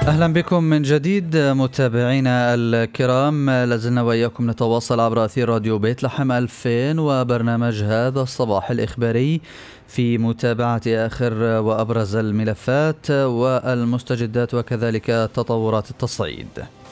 أهلا بكم من جديد متابعينا الكرام، لازلنا وإياكم نتواصل عبر أثير راديو بيت لحم 2000 وبرنامج هذا الصباح الإخباري في متابعة آخر وأبرز الملفات والمستجدات وكذلك تطورات التصعيد.